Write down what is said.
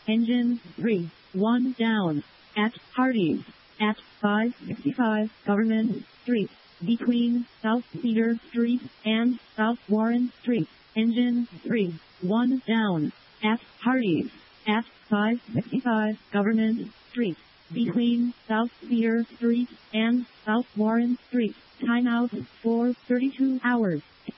Engine 3, 1 down. At Hardee's. At 565 Government Street. Between South Cedar Street and South Warren Street. Engine 3, 1 down. At Hardee's. At 565 Government Street. Between South Cedar Street and South Warren Street. Timeout for 32 hours.